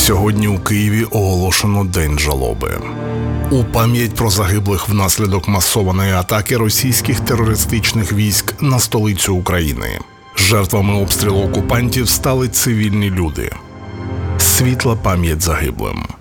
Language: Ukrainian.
Сьогодні у Києві оголошено День жалоби. У пам'ять про загиблих внаслідок масованої атаки російських терористичних військ на столицю України. Жертвами обстрілу окупантів стали цивільні люди. Світла пам'ять загиблим.